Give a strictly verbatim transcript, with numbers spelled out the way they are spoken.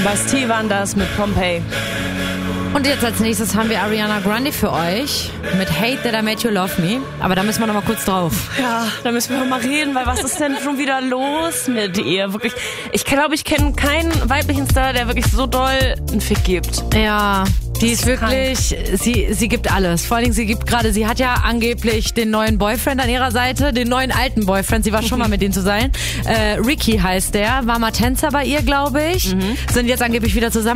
Bastille waren das mit Pompeii. Und jetzt als nächstes haben wir Ariana Grande für euch mit Hate That I Made You Love Me. Aber da müssen wir noch mal kurz drauf. Ja, da müssen wir noch mal reden, weil was ist denn schon wieder los mit ihr? Wirklich, ich glaube, ich kenne keinen weiblichen Star, der wirklich so doll einen Fick gibt. Ja, die ist wirklich, sie, sie gibt alles. Vor allen Dingen, sie gibt gerade, sie hat ja angeblich den neuen Boyfriend an ihrer Seite, den neuen alten Boyfriend. Sie war schon mal mit ihm zu sein. Äh, Ricky heißt der, war mal Tänzer bei ihr, glaube ich. Mhm. Sind jetzt angeblich wieder zusammen.